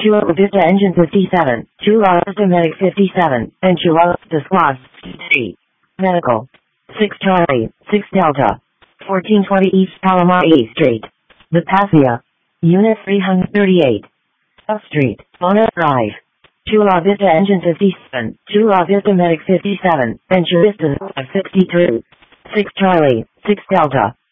Chula Vista Engine 57, Chula Vista Medic 57, and Chula Vista Squad 3. Medical. 6 Charlie, 6 Delta. 1420 East Palomar E Street. The Passia. Unit 338. F Street, Mona Drive. Chula Vista Engine 57, Chula Vista Medic 57, and Chula Vista 62. 6 Charlie, 6 Delta.